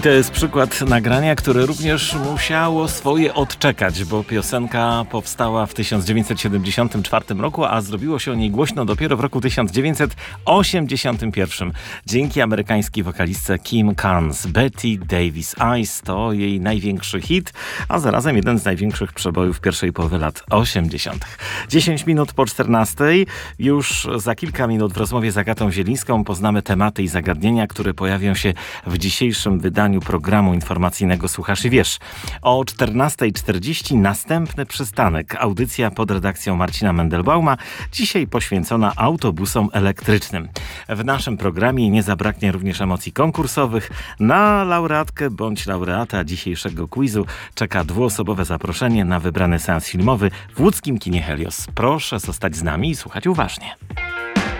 to jest przykład nagrania, które również musiało swoje odczekać, bo piosenka powstała w 1974 roku, a zrobiło się o niej głośno dopiero w roku 1981. Dzięki amerykańskiej wokalistce Kim Carnes. Betty Davis Eyes to jej największy hit, a zarazem jeden z największych przebojów pierwszej połowy lat 80. 10 minut po 14. Już za kilka minut w rozmowie z Agatą Zielińską poznamy tematy i zagadnienia, które pojawią się w dzisiejszym wydaniu programu informacyjnego Słuchasz i Wiesz. O 14:40 następny przystanek. Audycja pod redakcją Marcina Mendelbauma, dzisiaj poświęcona autobusom elektrycznym. W naszym programie nie zabraknie również emocji konkursowych. Na laureatkę bądź laureata dzisiejszego quizu czeka dwuosobowe zaproszenie na wybrany seans filmowy w łódzkim kinie Helios. Proszę zostać z nami i słuchać uważnie.